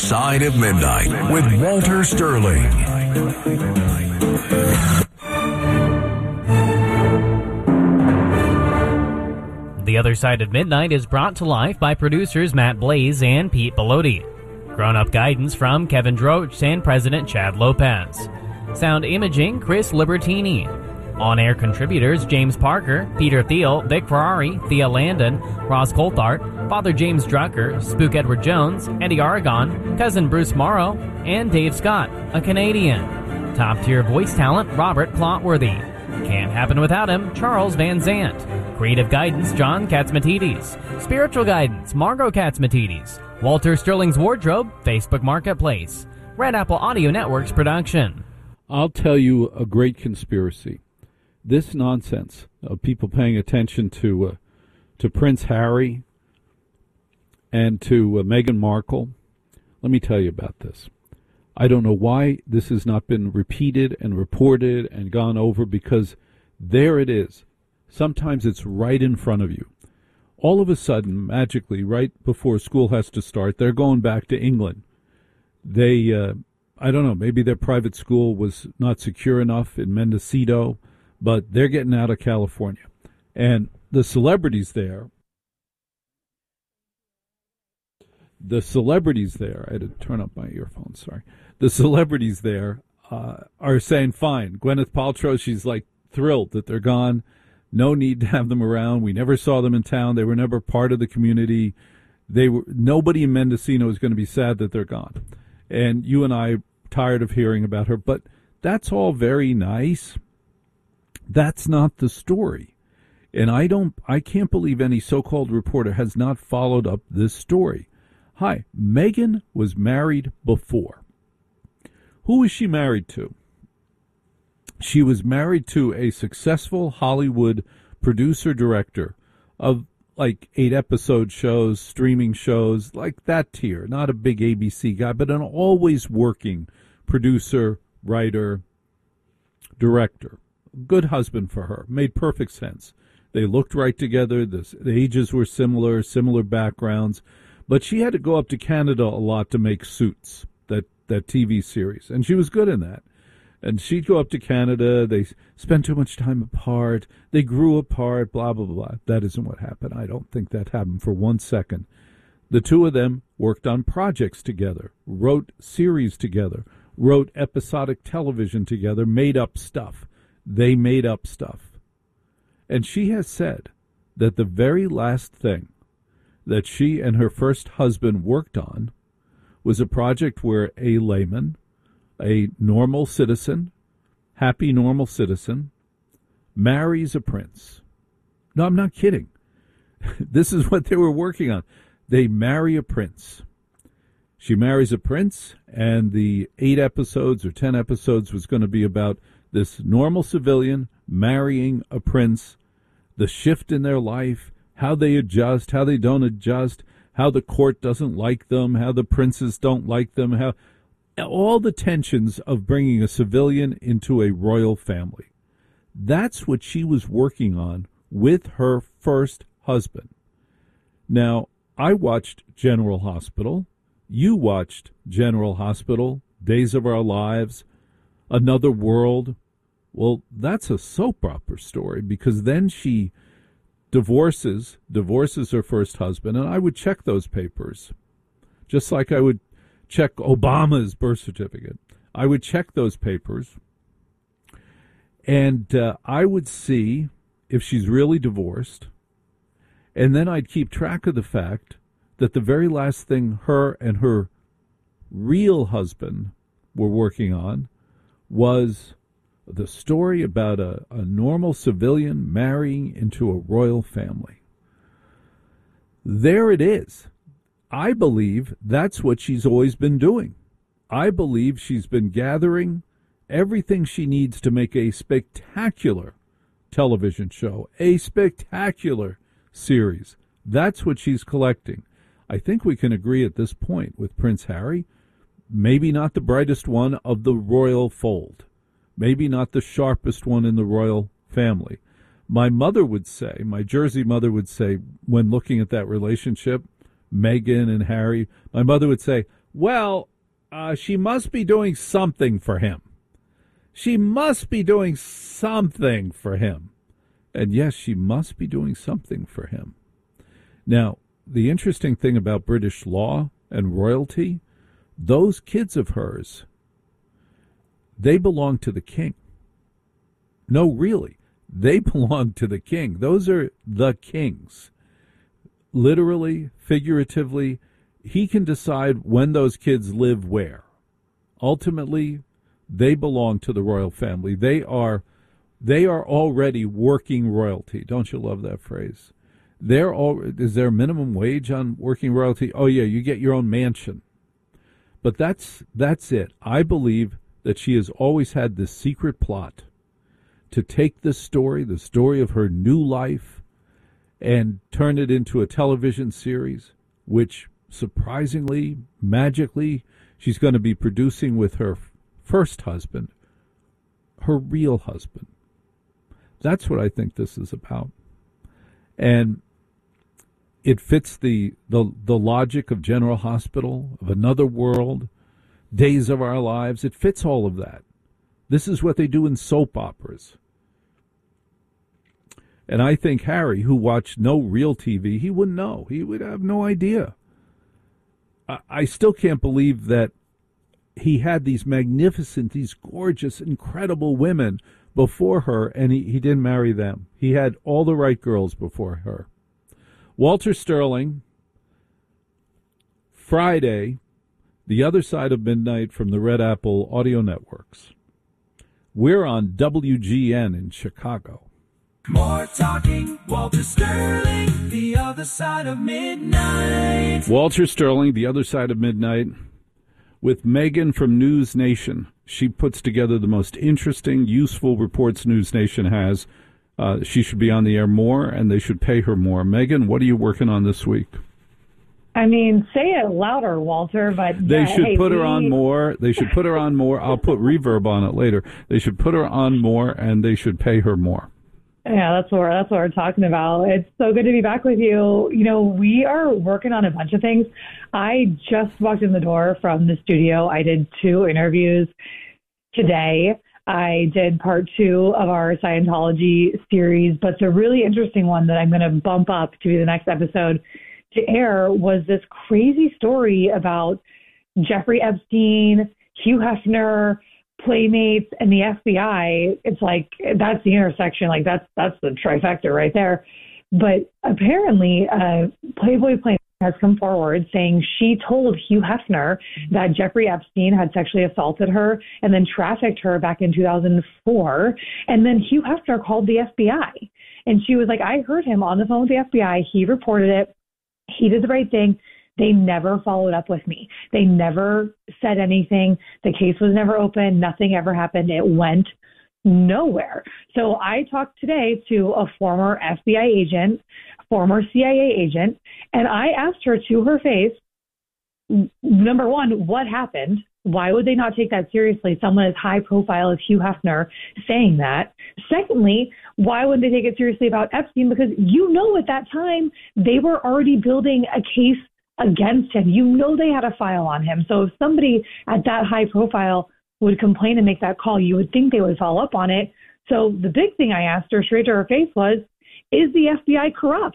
Side of Midnight with Walter Sterling. The Other Side of Midnight is brought to life by producers Matt Blaze and Pete Bellotti. Grown-up guidance from Kevin Droach and President Chad Lopez. Sound imaging, Chris Libertini. On-air contributors, James Parker, Peter Thiel, Vic Ferrari, Thea Landon, Ross Coulthart, Father James Drucker, Spook Edward Jones, Eddie Aragon, Cousin Bruce Morrow, and Dave Scott, a Canadian. Top-tier voice talent, Robert Clotworthy. Can't happen without him, Charles Van Zant. Creative guidance, John Katzmatidis. Spiritual guidance, Margot Katzmatidis. Walter Sterling's Wardrobe, Facebook Marketplace. Red Apple Audio Network's production. I'll tell you a great conspiracy. This nonsense of people paying attention to Prince Harry and to Meghan Markle, let me tell you about this. I don't know why this has not been repeated and reported and gone over, because there it is. Sometimes it's right in front of you. All of a sudden, magically, right before school has to start, they're going back to England. They, I don't know, maybe their private school was not secure enough in Mendocino, but they're getting out of California. And the celebrities there, I had to turn up my earphones, sorry. The celebrities there are saying, fine. Gwyneth Paltrow, she's like thrilled that they're gone. No need to have them around. We never saw them in town. They were never part of the community. Nobody in Mendocino is going to be sad that they're gone. And you and I are tired of hearing about her. But that's all very nice. That's not the story. And I can't believe any so-called reporter has not followed up this story. Hi, Meghan was married before. Who was she married to? She was married to a successful Hollywood producer-director of like 8-episode shows, streaming shows, like that tier. Not a big ABC guy, but an always working producer, writer, director. Good husband for her. Made perfect sense. They looked right together. The ages were similar backgrounds. But she had to go up to Canada a lot to make Suits, that TV series. And she was good in that. And she'd go up to Canada. They spent too much time apart. They grew apart, blah, blah, blah. That isn't what happened. I don't think that happened for 1 second. The two of them worked on projects together, wrote series together, wrote episodic television together, made up stuff. They made up stuff. And she has said that the very last thing that she and her first husband worked on was a project where a layman, a normal citizen, happy normal citizen, marries a prince. No, I'm not kidding. This is what they were working on. They marry a prince. She marries a prince, and the 8 episodes or 10 episodes was going to be about this normal civilian marrying a prince, the shift in their life, how they adjust, how they don't adjust, how the court doesn't like them, how the princes don't like them, how all the tensions of bringing a civilian into a royal family. That's what she was working on with her first husband. Now, I watched General Hospital. You watched General Hospital, Days of Our Lives, Another World. Well, that's a soap opera story, because then she divorces her first husband, and I would check those papers, just like I would check Obama's birth certificate. I would check those papers, and I would see if she's really divorced, and then I'd keep track of the fact that the very last thing her and her real husband were working on was the story about a normal civilian marrying into a royal family. There it is. I believe that's what she's always been doing. I believe she's been gathering everything she needs to make a spectacular television show, a spectacular series. That's what she's collecting. I think we can agree at this point with Prince Harry, maybe not the brightest one of the royal fold. Maybe not the sharpest one in the royal family. My mother would say, my Jersey mother would say, when looking at that relationship, Meghan and Harry, my mother would say, Well, she must be doing something for him. She must be doing something for him. And yes, she must be doing something for him. Now, the interesting thing about British law and royalty, those kids of hers, they belong to the king. No, really, they belong to the king. Those are the kings. Literally, figuratively, he can decide when those kids live where. Ultimately, they belong to the royal family. They are already working royalty. Don't you love that phrase? Is there a minimum wage on working royalty? Oh yeah, you get your own mansion. But that's it. I believe that she has always had this secret plot to take this story, the story of her new life, and turn it into a television series, which surprisingly, magically, she's going to be producing with her first husband, her real husband. That's what I think this is about. And it fits the logic of General Hospital, of Another World, Days of Our Lives. It fits all of that. This is what they do in soap operas. And I think Harry, who watched no real TV, he wouldn't know. He would have no idea. I still can't believe that he had these magnificent, these gorgeous, incredible women before her, and he didn't marry them. He had all the right girls before her. Walter Sterling, Friday, The Other Side of Midnight from the Red Apple Audio Networks. We're on WGN in Chicago. More talking, Walter Sterling, The Other Side of Midnight. Walter Sterling, The Other Side of Midnight, with Megan from News Nation. She puts together the most interesting, useful reports News Nation has. She should be on the air more, and they should pay her more. Megan, what are you working on this week? I mean, say it louder, Walter, but they should put her on more. They should put her on more. I'll put reverb on it later. They should put her on more, and they should pay her more. Yeah, that's what we're talking about. It's so good to be back with you. You know, we are working on a bunch of things. I just walked in the door from the studio. I did 2 interviews today. I did part 2 of our Scientology series, but the really interesting one that I'm going to bump up to be the next episode to air was this crazy story about Jeffrey Epstein, Hugh Hefner, Playmates, and the FBI. It's like, that's the intersection. Like, that's the trifecta right there. But apparently, Playboy Playmate has come forward saying she told Hugh Hefner that Jeffrey Epstein had sexually assaulted her and then trafficked her back in 2004. And then Hugh Hefner called the FBI. And she was like, I heard him on the phone with the FBI. He reported it. He did the right thing. They never followed up with me. They never said anything. The case was never opened. Nothing ever happened. It went nowhere. So I talked today to a former FBI agent, former CIA agent, and I asked her to her face, number one, what happened? Why would they not take that seriously? Someone as high profile as Hugh Hefner saying that. Secondly, why wouldn't they take it seriously about Epstein? Because you know at that time they were already building a case against him. You know they had a file on him. So if somebody at that high profile would complain and make that call, you would think they would follow up on it. So the big thing I asked her straight to her face was, is the FBI corrupt?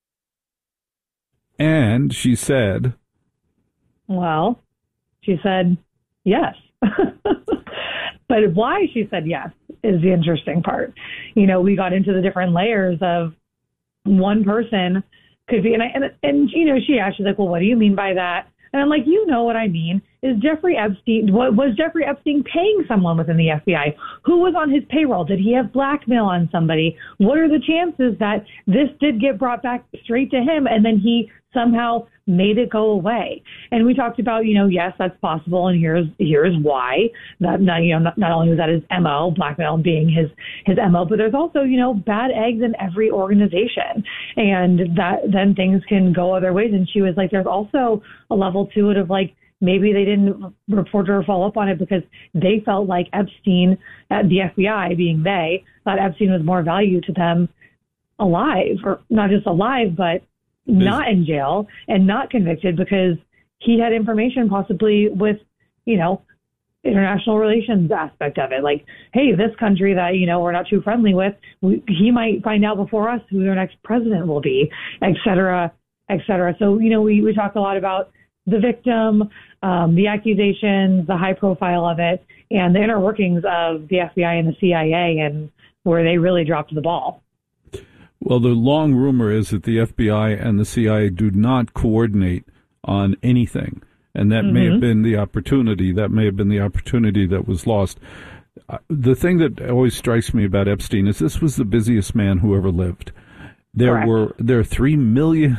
And she said, well, she said yes. But why she said yes is the interesting part. You know, we got into the different layers of one person could be, and you know, she's like, well, what do you mean by that? And I'm like, you know what I mean. Was Jeffrey Epstein paying someone within the FBI? Who was on his payroll? Did he have blackmail on somebody? What are the chances that this did get brought back straight to him and then he somehow made it go away? And we talked about, you know, yes, that's possible, and here's why. That, you know, not only was that his MO, blackmail being his MO, but there's also, you know, bad eggs in every organization, and that then things can go other ways. And she was like, there's also a level to it of like, maybe they didn't report or follow up on it because they felt like Epstein, the FBI being they, thought Epstein was more value to them alive, or not just alive, but not in jail and not convicted, because he had information possibly with, international relations aspect of it. Like, hey, this country that, we're not too friendly with, he might find out before us who their next president will be, et cetera, et cetera. So, we talk a lot about the victim, the accusations, the high profile of it, and the inner workings of the FBI and the CIA, and where they really dropped the ball. Well, the long rumor is that the FBI and the CIA do not coordinate on anything. And that may have been the opportunity. That may have been the opportunity that was lost. The thing that always strikes me about Epstein is this was the busiest man who ever lived. There are 3 million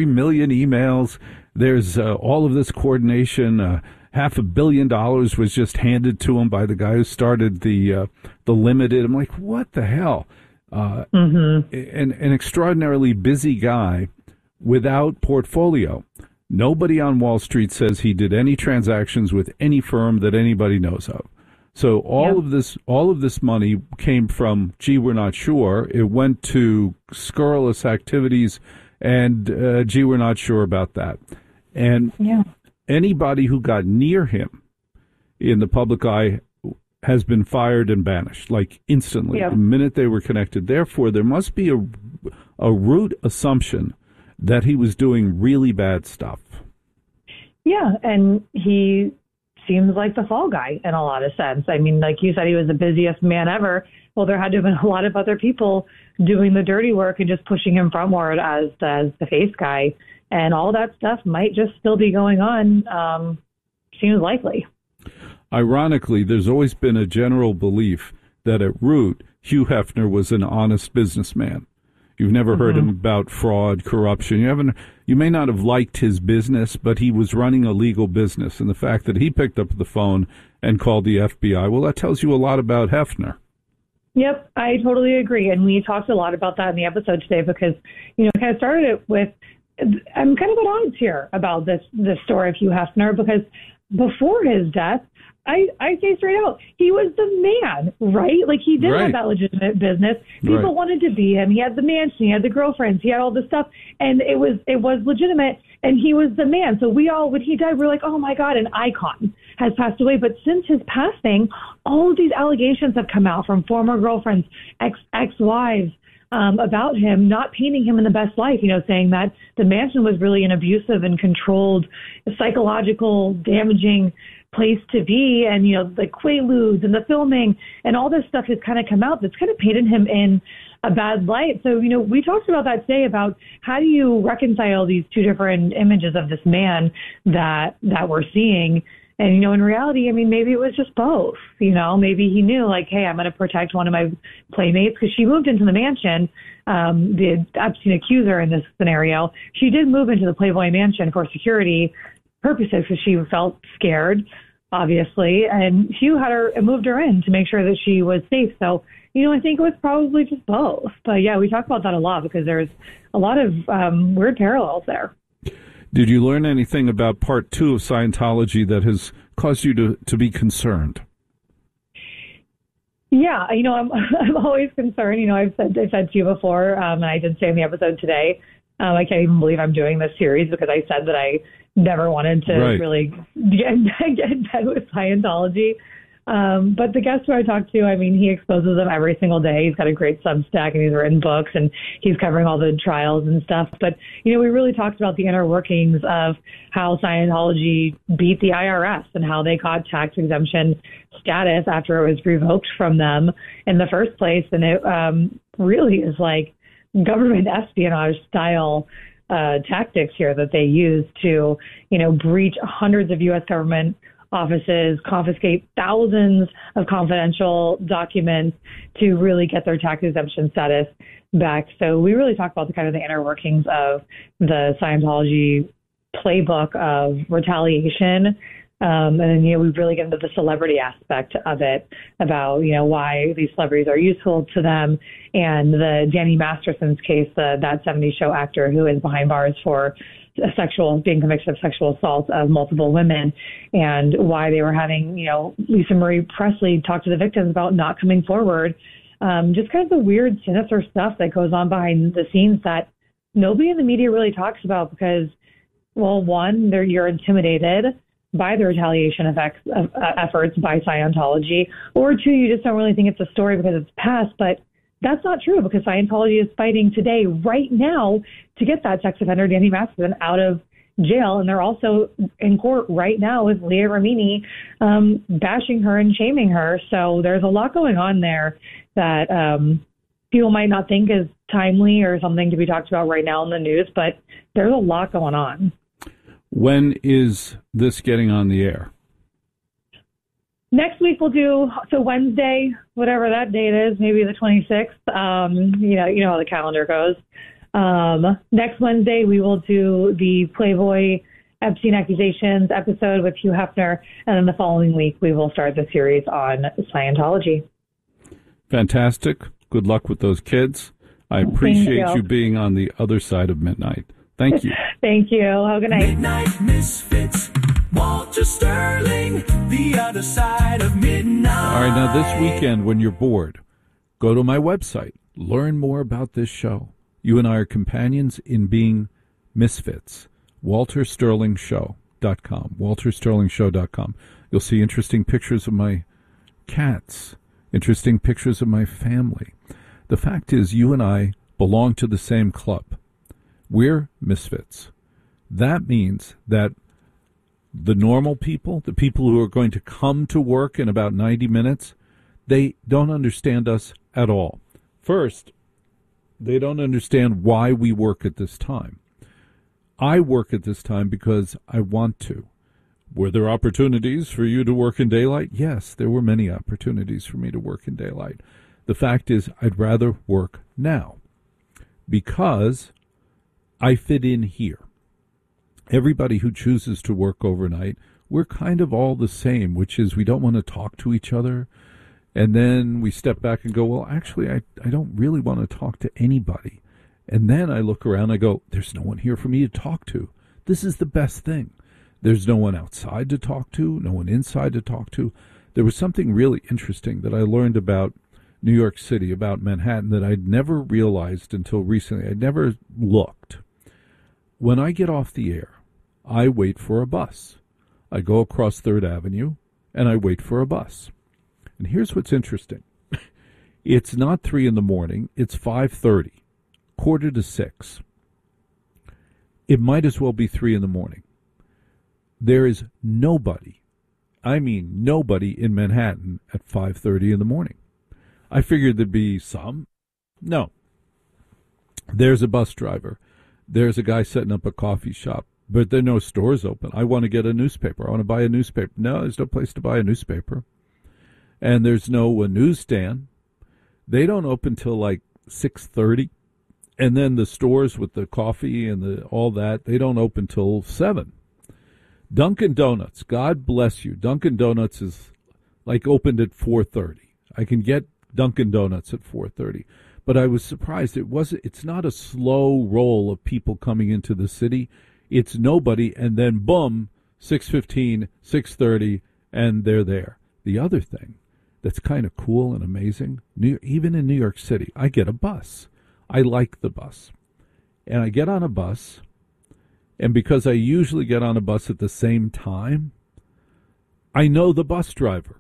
emails. There's all of this coordination. $500 million was just handed to him by the guy who started the Limited. I'm like, what the hell? An extraordinarily busy guy without portfolio. Nobody on Wall Street says he did any transactions with any firm that anybody knows of. So all of this money came from, gee, we're not sure. It went to scurrilous activities, and gee, we're not sure about that. And anybody who got near him in the public eye has been fired and banished, like instantly, the minute they were connected. Therefore, there must be a root assumption that he was doing really bad stuff. Yeah, and he seems like the fall guy in a lot of sense. I mean, like you said, he was the busiest man ever. Well, there had to have been a lot of other people doing the dirty work and just pushing him frontward as the face guy. And all that stuff might just still be going on, seems likely. Ironically, there's always been a general belief that at root, Hugh Hefner was an honest businessman. You've never heard him about fraud, corruption. You may not have liked his business, but he was running a legal business. And the fact that he picked up the phone and called the FBI, well, that tells you a lot about Hefner. Yep, I totally agree. And we talked a lot about that in the episode today because, kind of started it with, I'm kind of at odds here about this story of Hugh Hefner because before his death, I say straight out, he was the man, right? Like he did have that legitimate business. People wanted to be him. He had the mansion, he had the girlfriends, he had all this stuff, and it was legitimate, and he was the man. So we all, when he died, we were like, oh my God, an icon has passed away. But since his passing, all of these allegations have come out from former girlfriends, ex-wives, about him, not painting him in the best light, saying that the mansion was really an abusive and controlled, psychological, damaging place to be. And, the Quaaludes and the filming and all this stuff has kind of come out that's kind of painted him in a bad light. So, we talked about that today about how do you reconcile these two different images of this man that we're seeing. And, in reality, I mean, maybe it was just both, maybe he knew like, hey, I'm going to protect one of my playmates because she moved into the mansion, the Epstein accuser in this scenario. She did move into the Playboy mansion for security purposes because she felt scared, obviously. And Hugh moved her in to make sure that she was safe. So, I think it was probably just both. But yeah, we talk about that a lot because there's a lot of weird parallels there. Did you learn anything about part 2 of Scientology that has caused you to be concerned? Yeah, I'm always concerned. I've said to you before, and I did say in the episode today, I can't even believe I'm doing this series because I said that I never wanted to really get done with Scientology. But the guest who I talked to, I mean, he exposes them every single day. He's got a great Substack and he's written books and he's covering all the trials and stuff. But, we really talked about the inner workings of how Scientology beat the IRS and how they got tax exemption status after it was revoked from them in the first place. And it really is like government espionage style tactics here that they use to, breach hundreds of U.S. government offices, confiscate thousands of confidential documents to really get their tax exemption status back. So we really talk about the inner workings of the Scientology playbook of retaliation. And then, we really get into the celebrity aspect of it about, why these celebrities are useful to them. And the Danny Masterson's case, that 70s show actor who is behind bars for being convicted of sexual assault of multiple women, and why they were having, Lisa Marie Presley talk to the victims about not coming forward. Just kind of the weird, sinister stuff that goes on behind the scenes that nobody in the media really talks about because Well, one, you're intimidated by the retaliation efforts by Scientology, or two, you just don't really think it's a story because it's past. But that's not true, because Scientology is fighting today, right now, to get that sex offender, Danny Masterson, out of jail. And they're also in court right now with Leah Remini bashing her and shaming her. So there's a lot going on there that people might not think is timely or something to be talked about right now in the news, but there's a lot going on. When is this getting on the air? Next week we'll do, so Wednesday, whatever that date is, maybe the 26th. You know how the calendar goes. Next Wednesday we will do the Playboy Epstein accusations episode with Hugh Hefner, and then the following week we will start the series on Scientology. Fantastic. Good luck with those kids. I appreciate you being on the other side of midnight. Thank you. Thank you. Have a good night. Midnight Misfits, Walter Sterling, the other side of midnight. All right, now this weekend when you're bored, go to my website. Learn more about this show. You and I are companions in being misfits. WalterSterlingShow.com. WalterSterlingShow.com. You'll see interesting pictures of my cats, interesting pictures of my family. The fact is, you and I belong to the same club. We're misfits. That means that the normal people, the people who are going to come to work in about 90 minutes, they don't understand us at all. First, they don't understand why we work at this time. I work at this time because I want to. Were there opportunities for you to work in daylight? Yes, there were many opportunities for me to work in daylight. The fact is, I'd rather work now because I fit in here. Everybody who chooses to work overnight, we're kind of all the same, which is we don't want to talk to each other. And then we step back and go, well, actually, I don't really want to talk to anybody. And then I look around, I go, there's no one here for me to talk to. This is the best thing. There's no one outside to talk to, no one inside to talk to. There was something really interesting that I learned about New York City, about Manhattan, that I'd never realized until recently. I'd never looked. When I get off the air, I wait for a bus. I go across 3rd Avenue, and I wait for a bus. And here's what's interesting. It's not 3 in the morning. It's 5:30, 5:45. It might as well be 3 in the morning. There is nobody, I mean nobody in Manhattan at 5:30 in the morning. I figured there'd be some. No. There's a bus driver. There's a guy setting up a coffee shop, but there are no stores open. I want to get a newspaper. I want to buy a newspaper. No, there's no place to buy a newspaper. And there's no newsstand. They don't open till like 6:30. And then the stores with the coffee and all that, they don't open till 7. Dunkin' Donuts, God bless you. Dunkin' Donuts is like opened at 4:30. I can get Dunkin' Donuts at 4:30. But I was surprised. It's not a slow roll of people coming into the city. It's nobody, and then boom, 6:15, 6:30, and they're there. The other thing that's kind of cool and amazing, even in New York City, I get a bus. I like the bus. And I get on a bus, and because I usually get on a bus at the same time, I know the bus driver.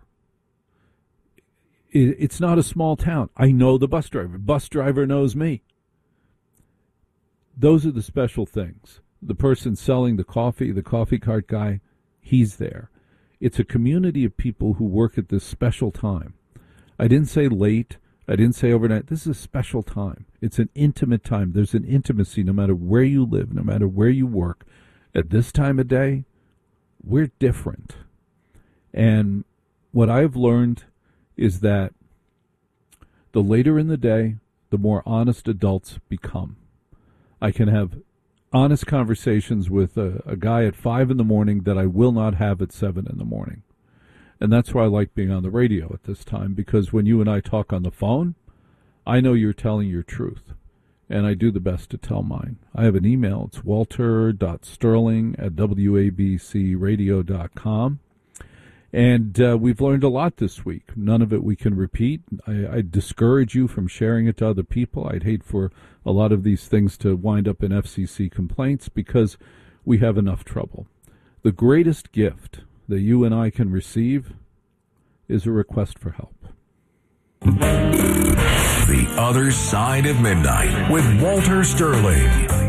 It's not a small town. I know the bus driver. Bus driver knows me. Those are the special things. The person selling the coffee cart guy, he's there. It's a community of people who work at this special time. I didn't say late. I didn't say overnight. This is a special time. It's an intimate time. There's an intimacy no matter where you live, no matter where you work. At this time of day, we're different. And what I've learned is that the later in the day, the more honest adults become. I can have honest conversations with a guy at 5 in the morning that I will not have at 7 in the morning. And that's why I like being on the radio at this time, because when you and I talk on the phone, I know you're telling your truth, and I do the best to tell mine. I have an email. It's walter.sterling@wabcradio.com. And we've learned a lot this week. None of it we can repeat. I discourage you from sharing it to other people. I'd hate for a lot of these things to wind up in FCC complaints, because we have enough trouble. The greatest gift that you and I can receive is a request for help. The Other Side of Midnight with Walter Sterling.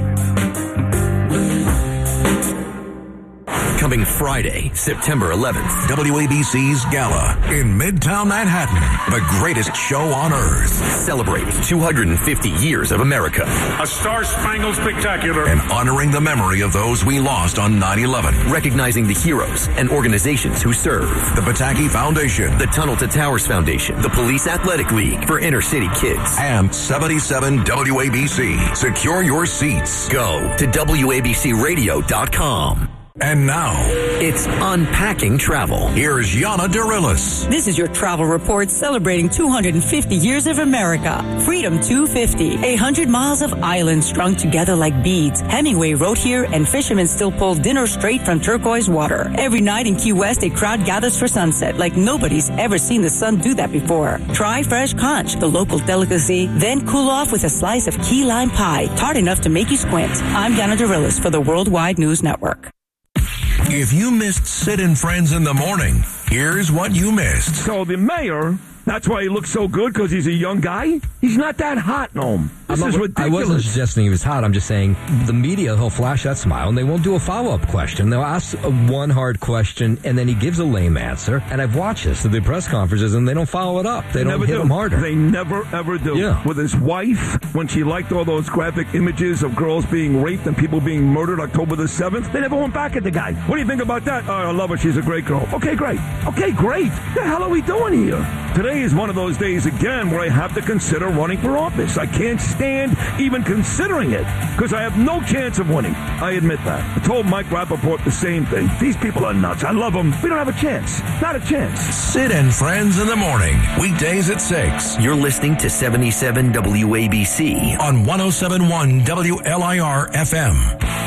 Coming Friday, September 11th. WABC's Gala in Midtown Manhattan. The greatest show on earth. Celebrate 250 years of America. A Star-Spangled Spectacular. And honoring the memory of those we lost on 9/11. Recognizing the heroes and organizations who serve. The Pataki Foundation. The Tunnel to Towers Foundation. The Police Athletic League for inner city kids. And 77 WABC. Secure your seats. Go to WABCRadio.com. And now, it's Unpacking Travel. Here's Yana Dorillis. This is your travel report celebrating 250 years of America. Freedom 250, 100 miles of island strung together like beads. Hemingway wrote here, and fishermen still pull dinner straight from turquoise water. Every night in Key West, a crowd gathers for sunset like nobody's ever seen the sun do that before. Try fresh conch, the local delicacy, then cool off with a slice of key lime pie, tart enough to make you squint. I'm Yana Dorillis for the Worldwide News Network. If you missed Sid and Friends in the morning, here's what you missed. So the mayor, that's why he looks so good, because he's a young guy? He's not that hot, Noam. This is ridiculous. I wasn't suggesting he was hot. I'm just saying the media, he'll flash that smile, and they won't do a follow-up question. They'll ask one hard question, and then he gives a lame answer. And I've watched this at the press conferences, and they don't follow it up. They don't hit him harder. They never, ever do. Yeah. With his wife, when she liked all those graphic images of girls being raped and people being murdered October the 7th, they never went back at the guy. What do you think about that? Oh, I love her. She's a great girl. Okay, great. Okay, great. What the hell are we doing here? Today is one of those days, again, where I have to consider running for office. I can't stand even considering it because I have no chance of winning. I admit that. I told Mike Rappaport the same thing. These people are nuts. I love them. We don't have a chance. Not a chance. Sid and Friends in the morning. Weekdays at 6. You're listening to 77 WABC On 107.1 WLIR FM.